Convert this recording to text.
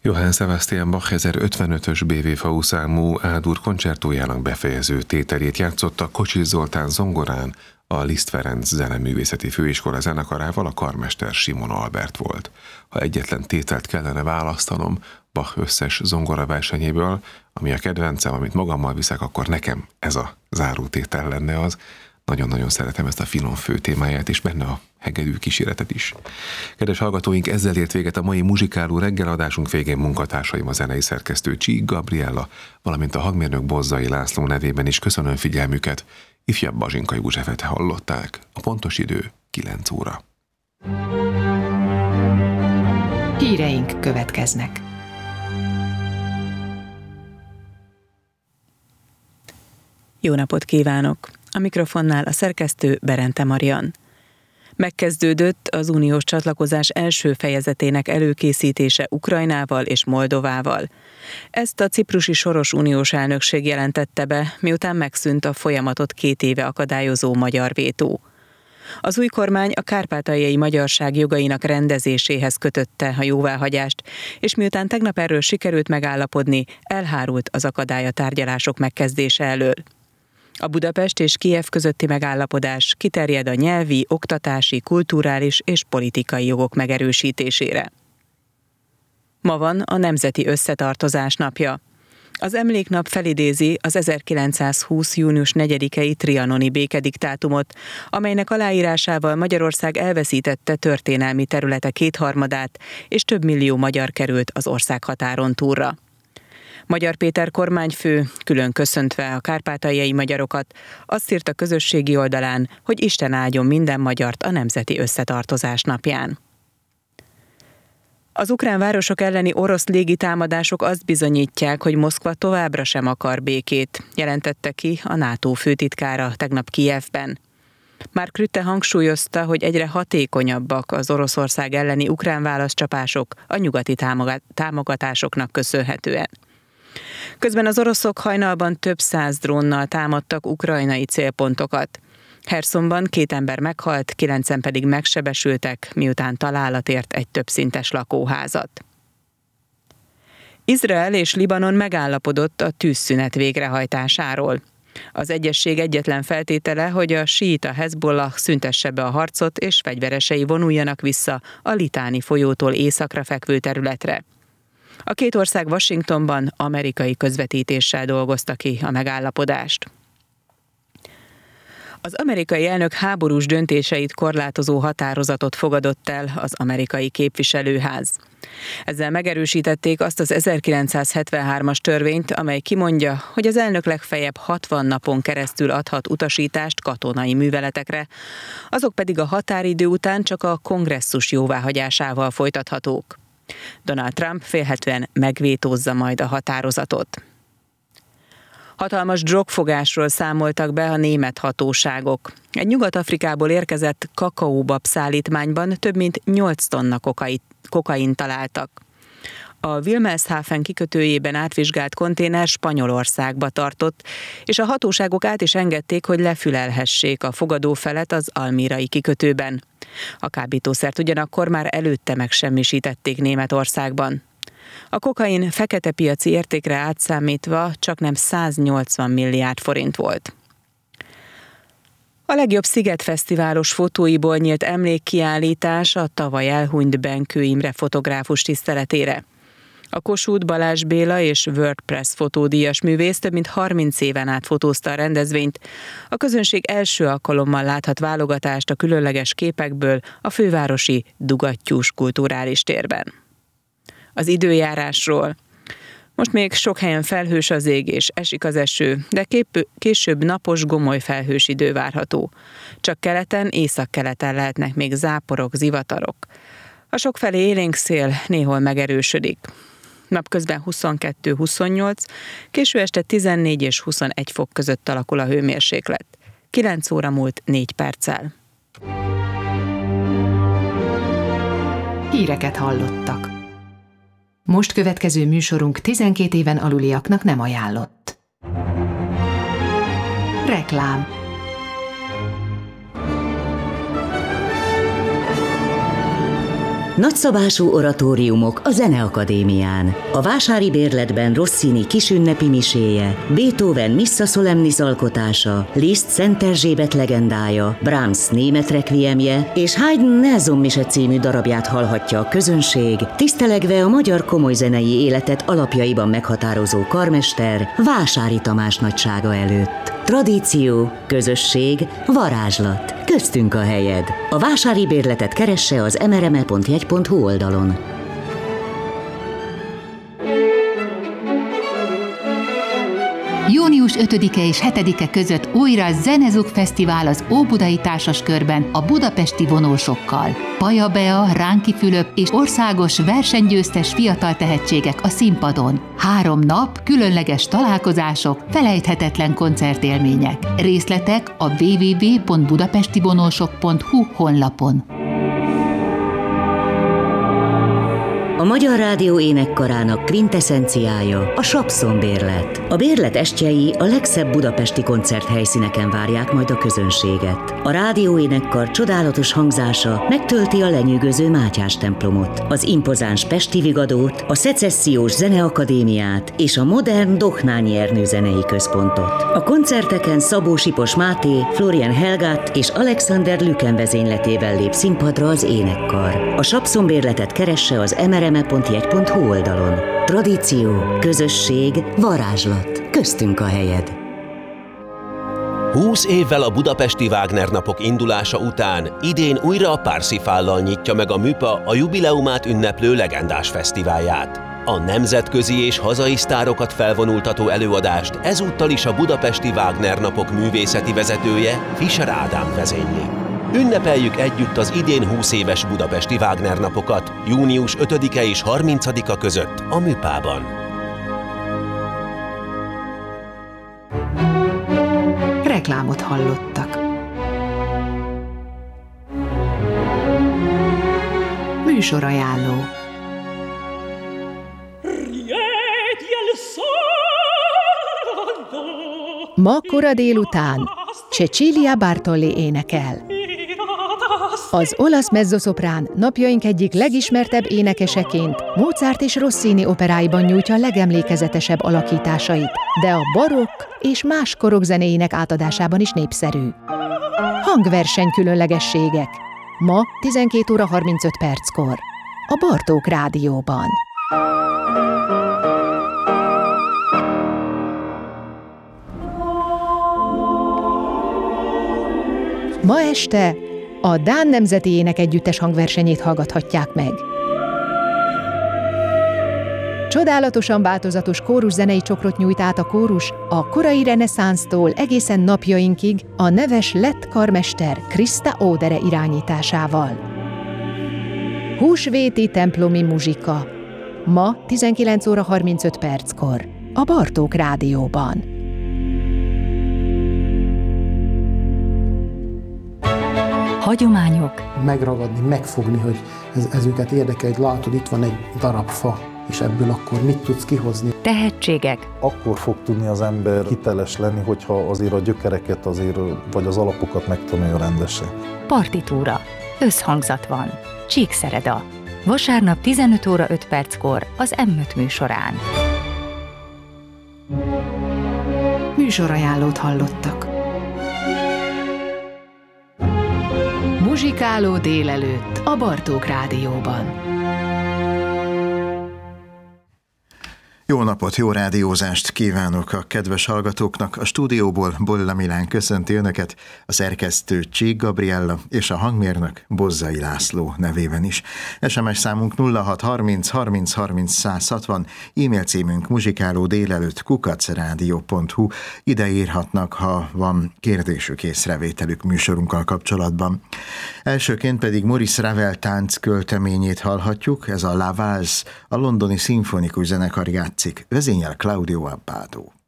Johann Sebastian Bach 1055-ös BWV számú A-dur koncertójának befejező tételét játszotta Kocsis Zoltán zongorán, a Liszt Ferenc Zeneművészeti Főiskola zenekarával, a karmester Simon Albert volt. Ha egyetlen tételt kellene választanom Bach összes zongoraversenyéből, ami a kedvencem, amit magammal viszek, akkor nekem ez a zárótétel lenne az. Nagyon-nagyon szeretem ezt a finom főtémáját, és benne a hegedű kíséretet is. Kedves hallgatóink, ezzel ért véget a mai muzsikáló reggeladásunk. Végén munkatársaim, a zenei szerkesztő Csík Gabriella, valamint a hangmérnök Bozzai László nevében is köszönöm figyelmüket. Ifjabb Bazsinka Józsefet hallották. A pontos idő 9 óra. Híreink következnek. Jó napot kívánok! A mikrofonnál a szerkesztő Berente Marian. Megkezdődött az uniós csatlakozás első fejezetének előkészítése Ukrajnával és Moldovával. Ezt a ciprusi soros uniós elnökség jelentette be, miután megszűnt a folyamatot 2 éve akadályozó magyar vétó. Az új kormány a kárpátaljai magyarság jogainak rendezéséhez kötötte a jóváhagyást, és miután tegnap erről sikerült megállapodni, elhárult az akadály a tárgyalások megkezdése elől. A Budapest és Kijev közötti megállapodás kiterjed a nyelvi, oktatási, kulturális és politikai jogok megerősítésére. Ma van a Nemzeti Összetartozás napja. Az emléknap felidézi az 1920. június 4-i trianoni békediktátumot, amelynek aláírásával Magyarország elveszítette történelmi területe 2/3, és több millió magyar került az országhatáron túlra. Magyar Péter kormányfő, külön köszöntve a kárpátaljai magyarokat, azt írt a közösségi oldalán, hogy Isten áldjon minden magyart a Nemzeti Összetartozás napján. Az ukrán városok elleni orosz légitámadások azt bizonyítják, hogy Moszkva továbbra sem akar békét, jelentette ki a NATO főtitkára tegnap Kijevben. Mark Rutte hangsúlyozta, hogy egyre hatékonyabbak az Oroszország elleni ukrán válaszcsapások a nyugati támogatásoknak köszönhetően. Közben az oroszok hajnalban több 100 drónnal támadtak ukrajnai célpontokat. Hersonban 2 ember meghalt, 9-en pedig megsebesültek, miután találat ért egy többszintes lakóházat. Izrael és Libanon megállapodott a tűzszünet végrehajtásáról. Az egyezség egyetlen feltétele, hogy a síita Hezbollah szüntesse be a harcot, és fegyveresei vonuljanak vissza a Litáni folyótól északra fekvő területre. A 2 ország Washingtonban amerikai közvetítéssel dolgozta ki a megállapodást. Az amerikai elnök háborús döntéseit korlátozó határozatot fogadott el az amerikai képviselőház. Ezzel megerősítették azt az 1973-as törvényt, amely kimondja, hogy az elnök legfeljebb 60 napon keresztül adhat utasítást katonai műveletekre, azok pedig a határidő után csak a kongresszus jóváhagyásával folytathatók. Donald Trump vélhetően megvétózza majd a határozatot. Hatalmas drogfogásról számoltak be a német hatóságok. Egy Nyugat-Afrikából érkezett kakaóbab szállítmányban több mint 8 tonna kokain találtak. A Wilhelmshaven kikötőjében átvizsgált konténer Spanyolországba tartott, és a hatóságok át is engedték, hogy lefülelhessék a fogadófelet az almírai kikötőben. A kábítószert ugyanakkor már előtte megsemmisítették Németországban. A kokain fekete piaci értékre átszámítva csaknem 180 milliárd forint volt. A legjobb szigetfesztiválos fotóiból nyílt emlékkiállítás a tavaly elhunyt Benkő Imre fotográfus tiszteletére. A Kossuth Balázs Béla és WordPress fotódíjas művész több mint 30 éven át fotózta a rendezvényt. A közönség első alkalommal láthat válogatást a különleges képekből a fővárosi Dugattyús kulturális térben. Az időjárásról. Most még sok helyen felhős az ég és esik az eső, de később napos, gomoly felhős idő várható. Csak keleten, északkeleten lehetnek még záporok, zivatarok. A sokfelé élénk szél néhol megerősödik. Napközben 22-28, késő este 14 és 21 fok között alakul a hőmérséklet. 9 óra múlt 4 perccel. Híreket hallottak. Most következő műsorunk 12 éven aluliaknak nem ajánlott. Reklám. Nagyszabású oratóriumok a Zeneakadémián. A Vásári Bérletben Rossini kisünnepi miséje, Beethoven Missa Solemnis alkotása, Liszt Szent Erzsébet legendája, Brahms német rekviemje és Haydn Nelson mise című darabját hallhatja a közönség, tisztelegve a magyar komolyzenei életet alapjaiban meghatározó karmester Vásári Tamás nagysága előtt. Tradíció, közösség, varázslat. Köztünk a helyed. A Vásári Bérletet keresse az mrme.jegy.hu oldalon. Június 5-e és 7-e között újra Zenezug Fesztivál az Óbudai Társaskörben a budapesti vonósokkal. Paja Bea, Ránki Fülöp és országos versenygyőztes fiatal tehetségek a színpadon. 3 nap, különleges találkozások, felejthetetlen koncertélmények. Részletek a www.budapestivonósok.hu honlapon. A Magyar Rádió énekkarának kvinteszenciája a Sapszon Bérlet. A bérlet estjei a legszebb budapesti koncerthelyszíneken várják majd a közönséget. A rádió énekkar csodálatos hangzása megtölti a lenyűgöző Mátyás templomot, az impozáns Pesti Vigadót, a Szecessziós Zeneakadémiát és a modern Dohnányi Ernő zenei központot. A koncerteken Szabó Sipos Máté, Florian Helgát és Alexander Lüken vezényletével lép színpadra az énekkar. A Sapszon Bérletet keresse az mrme.jegy.hu oldalon. Tradíció, közösség, varázslat. Köztünk a helyed. 20 évvel a budapesti Wagner napok indulása után idén újra a Parsifállal nyitja meg a MÜPA a jubileumát ünneplő legendás fesztiválját. A nemzetközi és hazai sztárokat felvonultató előadást ezúttal is a budapesti Wagner napok művészeti vezetője, Fischer Ádám vezényli. Ünnepeljük együtt az idén 20 éves budapesti Wagner napokat, június 5-e és 30-a között a MÜPA-ban. Reklámot hallottak. Műsorajánló. Ma kora délután Cecilia Bartoli énekel. Az olasz mezzoszoprán napjaink egyik legismertebb énekeseként Mozart és Rossini operáiban nyújtja legemlékezetesebb alakításait, de a barokk és más korok zenéinek átadásában is népszerű. Hangverseny különlegességek. Ma 12 óra 35 perckor. A Bartók Rádióban. Ma este a Dán Nemzeti Énekegyüttes hangversenyét hallgathatják meg. Csodálatosan változatos kóruszenei csokrot nyújt át a kórus a korai reneszánsztól egészen napjainkig a neves lett karmester Krista Ódere irányításával. Húsvéti templomi muzsika. Ma 19 óra 35 perckor. A Bartók Rádióban. Hagyományok. Megragadni, megfogni, hogy ez őket érdekel, hogy látod, itt van egy darab fa, és ebből akkor mit tudsz kihozni. Tehetségek. Akkor fog tudni az ember hiteles lenni, hogyha azért a gyökereket vagy az alapokat megtanulja rendesen. Partitúra. Összhangzat van. Csíkszereda. Vasárnap 15 óra 5 perckor az M5 műsorán. Műsorajánlót hallottak. Muzsikáló délelőtt a Bartók Rádióban. Jó napot, jó rádiózást kívánok a kedves hallgatóknak. A stúdióból Bolla Milán köszönti önöket, a szerkesztő Csík Gabriella és a hangmérnök Bozzai László nevében is. SMS számunk 0630 30 30 160, e-mail címünk muzsikálódélelőtt@radio.hu. Ide írhatnak, ha van kérdésük, észrevételük műsorunkkal kapcsolatban. Elsőként pedig Maurice Ravel tánc költeményét hallhatjuk, ez a La Valse, a londoni szimfonikus zenekar játszik, vezényel Claudio Abbado.